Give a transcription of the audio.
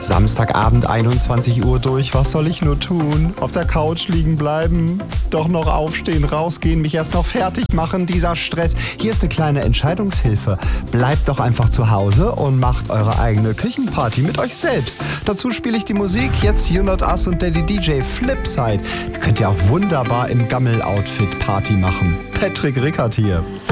Samstagabend 21 Uhr durch, was soll ich nur tun? Auf der Couch liegen bleiben, doch noch aufstehen, rausgehen, mich erst noch fertig machen, dieser Stress. Hier ist eine kleine Entscheidungshilfe. Bleibt doch einfach zu Hause und macht eure eigene Küchenparty mit euch selbst. Dazu spiele ich die Musik, jetzt You Not Us und Daddy DJ Flipside. Da könnt ihr auch wunderbar im Gammel-Outfit Party machen. Patrick Rickert hier.